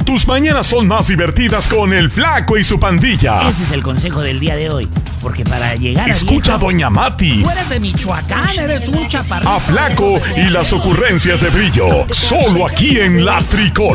Tus mañanas son más divertidas con el Flaco y su pandilla. Ese es el consejo del día de hoy. Porque para llegar Escucha a Doña Mati. Tú eres de Michoacán, eres un chaparrito. A Flaco y las ocurrencias de Brillo. Solo aquí en La Tricolor.